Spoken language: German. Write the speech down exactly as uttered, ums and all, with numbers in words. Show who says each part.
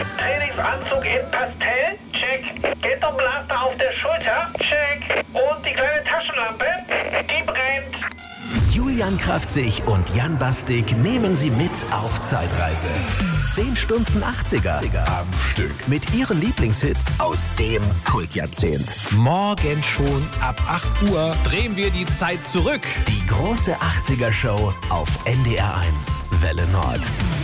Speaker 1: Trainingsanzug in Pastell? Check. Ghetto-Blaster auf der Schulter? Check. Und die kleine Taschenlampe? Die brennt.
Speaker 2: Julian Kraftzig und Jan Bastik nehmen Sie mit auf Zeitreise. zehn Stunden achtziger am Stück. Mit Ihren Lieblingshits aus dem Kultjahrzehnt.
Speaker 3: Morgen schon ab acht Uhr drehen wir die Zeit zurück.
Speaker 2: Die große achtziger Show auf N D R eins Welle Nord.